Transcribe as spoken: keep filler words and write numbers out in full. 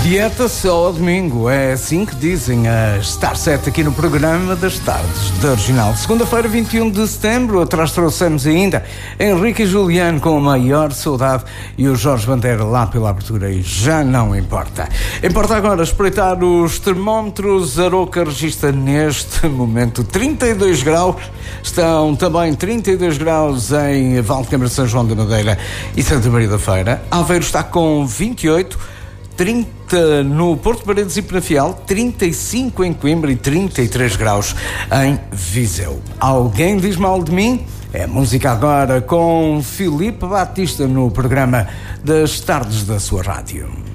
Quieta-se ao domingo, é assim que dizem a Star sete aqui no programa das tardes da Original. Segunda-feira, vinte e um de setembro, atrás trouxemos ainda Henrique e Juliano com a maior saudade e o Jorge Bandeira lá pela abertura e já não importa. Importa agora espreitar os termómetros. Aroca registra neste momento trinta e dois graus, estão também trinta e dois graus em Valdecâmara, São João da Madeira e Santa Maria da Feira. Aveiro está com vinte e oito, trinta no Porto Paredes e Penafiel, trinta e cinco em Coimbra e trinta e três graus em Viseu. Alguém diz mal de mim? É música agora com Filipe Batista no programa das tardes da sua rádio.